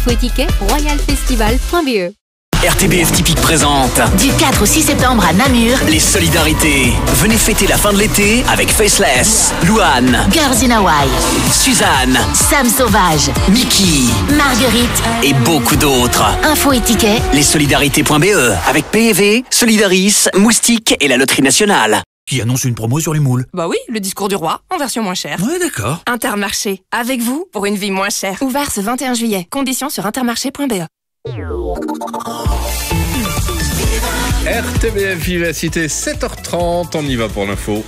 Info et tickets, royalfestival.be. RTBF Typique présente Du 4 au 6 septembre à Namur, les solidarités. Venez fêter la fin de l'été avec Faceless, Louane, Girls in Hawaii, Suzanne, Sam Sauvage, Mickey Marguerite et beaucoup d'autres. Info et tickets, Lessolidarités.be avec PEV, Solidaris, Moustique et la Loterie Nationale. Qui annonce une promo sur les moules. Bah oui, le discours du roi, en version moins chère. Ouais, d'accord. Intermarché, avec vous pour une vie moins chère. Ouvert ce 21 juillet. Conditions sur intermarché.be. RTBF Vivacité, 7h30, on y va pour l'info.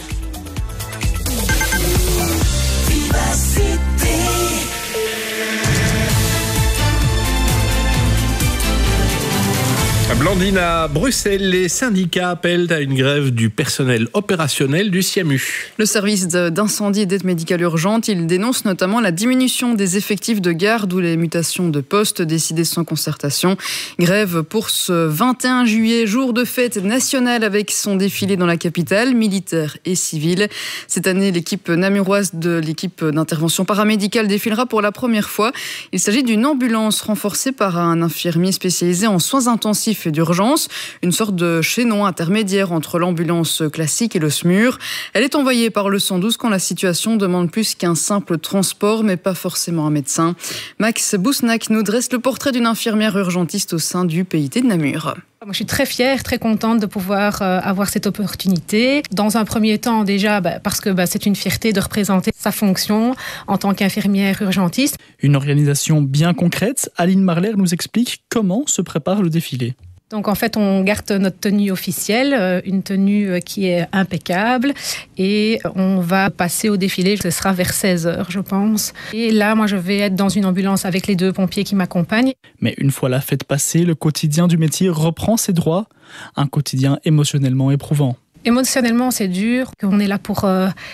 Blandine, à Bruxelles, les syndicats appellent à une grève du personnel opérationnel du SIAMU. Le service d'incendie et d'aide médicale urgente, il dénonce notamment la diminution des effectifs de garde ou les mutations de postes décidées sans concertation. Grève pour ce 21 juillet, jour de fête nationale avec son défilé dans la capitale, militaire et civile. Cette année, l'équipe namuroise de l'équipe d'intervention paramédicale défilera pour la première fois. Il s'agit d'une ambulance renforcée par un infirmier spécialisé en soins intensifs et d'urgence, une sorte de chaînon intermédiaire entre l'ambulance classique et le SMUR. Elle est envoyée par le 112 quand la situation demande plus qu'un simple transport, mais pas forcément un médecin. Max Bousnac nous dresse le portrait d'une infirmière urgentiste au sein du PIT de Namur. Moi, je suis très fière, très contente de pouvoir avoir cette opportunité. Dans un premier temps, déjà, parce que c'est une fierté de représenter sa fonction en tant qu'infirmière urgentiste. Une organisation bien concrète. Aline Marler nous explique comment se prépare le défilé. Donc en fait, on garde notre tenue officielle, une tenue qui est impeccable, et on va passer au défilé, ce sera vers 16h je pense. Et là, moi je vais être dans une ambulance avec les 2 pompiers qui m'accompagnent. Mais une fois la fête passée, le quotidien du métier reprend ses droits, un quotidien émotionnellement éprouvant. Émotionnellement, c'est dur, qu'on est là pour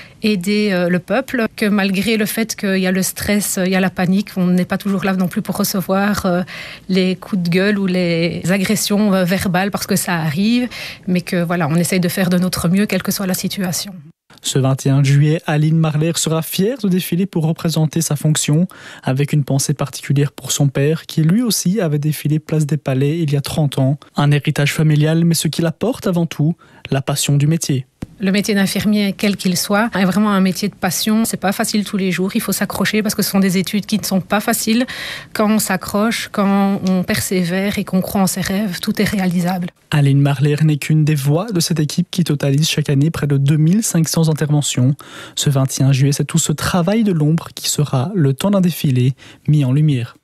aider le peuple, que malgré le fait qu'il y a le stress, il y a la panique, on n'est pas toujours là non plus pour recevoir les coups de gueule ou les agressions verbales parce que ça arrive, mais que voilà, on essaye de faire de notre mieux, quelle que soit la situation. Ce 21 juillet, Aline Marler sera fière de défiler pour représenter sa fonction, avec une pensée particulière pour son père, qui lui aussi avait défilé place des Palais il y a 30 ans. Un héritage familial, mais ce qui l'apporte avant tout, la passion du métier. Le métier d'infirmier, quel qu'il soit, est vraiment un métier de passion. C'est pas facile tous les jours, il faut s'accrocher parce que ce sont des études qui ne sont pas faciles. Quand on s'accroche, quand on persévère et qu'on croit en ses rêves, tout est réalisable. Aline Marler n'est qu'une des voix de cette équipe qui totalise chaque année près de 2500 interventions. Ce 21 juillet, c'est tout ce travail de l'ombre qui sera, le temps d'un défilé, mis en lumière.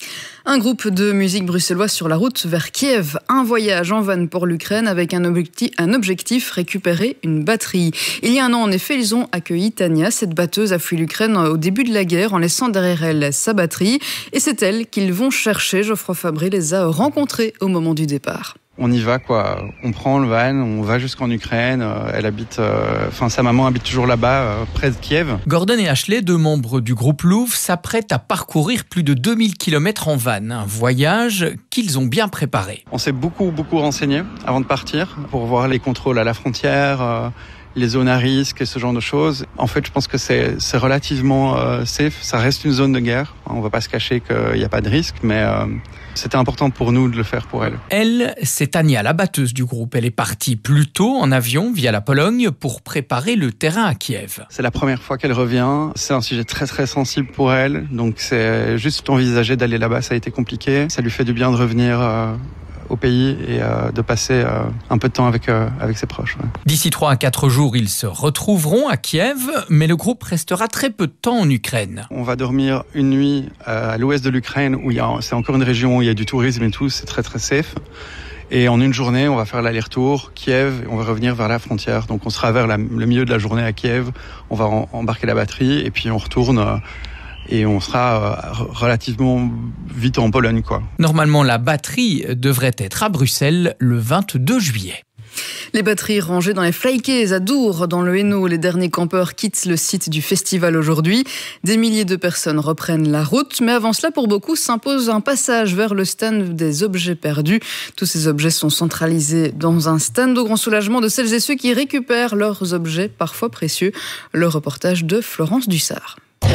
Un groupe de musique bruxellois sur la route vers Kiev. Un voyage en van pour l'Ukraine avec un objectif, récupérer une batterie. Il y a un an, en effet, ils ont accueilli Tania. Cette batteuse a fui l'Ukraine au début de la guerre en laissant derrière elle sa batterie. Et c'est elle qu'ils vont chercher. Geoffroy Fabré les a rencontrés au moment du départ. On y va, quoi. On prend le van, on va jusqu'en Ukraine. Elle habite, sa maman habite toujours là-bas, près de Kiev. Gordon et Ashley, 2 membres du groupe Louvre, s'apprêtent à parcourir plus de 2000 km en van. Un voyage qu'ils ont bien préparé. On s'est beaucoup renseigné avant de partir pour voir les contrôles à la frontière, les zones à risque et ce genre de choses. En fait, je pense que c'est relativement safe. Ça reste une zone de guerre. On va pas se cacher qu'il n'y a pas de risque, mais c'était important pour nous de le faire pour elle. Elle, c'est Tania, la batteuse du groupe. Elle est partie plus tôt en avion via la Pologne pour préparer le terrain à Kiev. C'est la première fois qu'elle revient. C'est un sujet très sensible pour elle. Donc c'est juste envisager d'aller là-bas, ça a été compliqué. Ça lui fait du bien de revenir au pays et de passer un peu de temps avec ses proches. Ouais. D'ici 3 à 4 jours, ils se retrouveront à Kiev, mais le groupe restera très peu de temps en Ukraine. On va dormir une nuit à l'ouest de l'Ukraine, où c'est encore une région où il y a du tourisme et tout, c'est très safe. Et en une journée, on va faire l'aller-retour Kiev, et on va revenir vers la frontière. Donc on sera vers le milieu de la journée à Kiev, on va embarquer la batterie, et puis on retourne... et on sera relativement vite en Pologne, quoi. Normalement, la batterie devrait être à Bruxelles le 22 juillet. Les batteries rangées dans les Flyquets à Dour, dans le Hainaut. Les derniers campeurs quittent le site du festival aujourd'hui. Des milliers de personnes reprennent la route. Mais avant cela, pour beaucoup, s'impose un passage vers le stand des objets perdus. Tous ces objets sont centralisés dans un stand au grand soulagement de celles et ceux qui récupèrent leurs objets, parfois précieux. Le reportage de Florence Dussard.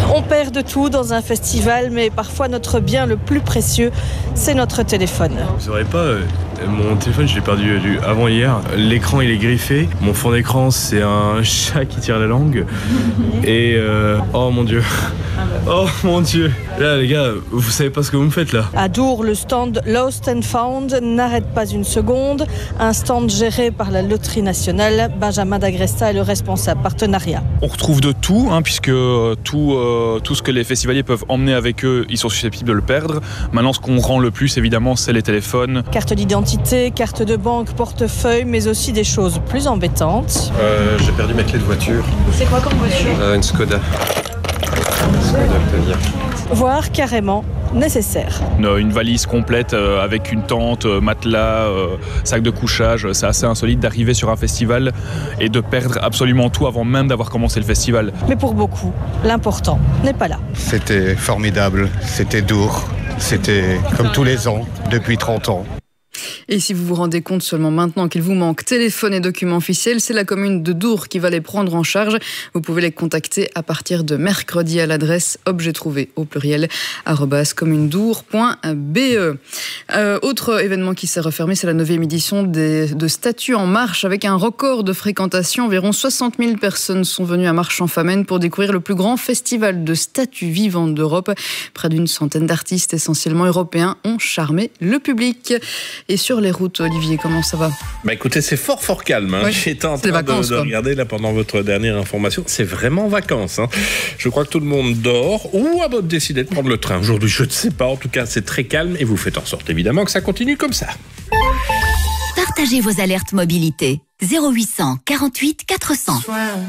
On perd de tout dans un festival, mais parfois notre bien le plus précieux, c'est notre téléphone. Vous saurez pas, mon téléphone je l'ai perdu avant hier. L'écran il est griffé. Mon fond d'écran c'est un chat qui tire la langue. Et oh mon dieu. Oh mon dieu. Là les gars, vous savez pas ce que vous me faites là. À Dour, le stand Lost and Found n'arrête pas une seconde. Un stand géré par la Loterie Nationale. Benjamin D'Agresta est le responsable partenariat. On retrouve de tout, puisque tout ce que les festivaliers peuvent emmener avec eux, ils sont susceptibles de le perdre. Maintenant, ce qu'on rend le plus, évidemment, c'est les téléphones. Carte d'identité, carte de banque, portefeuille, mais aussi des choses plus embêtantes. J'ai perdu mes clés de voiture. C'est quoi comme voiture ? Une Skoda. Skoda Octavia. Voire carrément nécessaire. Une valise complète avec une tente, matelas, sac de couchage. C'est assez insolite d'arriver sur un festival et de perdre absolument tout avant même d'avoir commencé le festival. Mais pour beaucoup, l'important n'est pas là. C'était formidable, c'était Dour, c'était comme tous les ans, depuis 30 ans. Et si vous vous rendez compte seulement maintenant qu'il vous manque téléphone et documents officiels, c'est la commune de Dour qui va les prendre en charge. Vous pouvez les contacter à partir de mercredi à l'adresse objet trouvé au pluriel @communedour.be. Autre événement qui s'est refermé, c'est la 9e édition de Statues en marche avec un record de fréquentation. Environ 60 000 personnes sont venues à Marche-en-Famenne pour découvrir le plus grand festival de statues vivantes d'Europe. Près d'une centaine d'artistes, essentiellement européens, ont charmé le public. Et sur les routes, Olivier, comment ça va ? Écoutez, c'est fort calme. Oui, j'étais en train de regarder là pendant votre dernière information. C'est vraiment vacances. Je crois que tout le monde dort ou a décidé de prendre le train. Aujourd'hui, je ne sais pas. En tout cas, c'est très calme et vous faites en sorte évidemment que ça continue comme ça. Partagez vos alertes mobilité. 0800 48 400.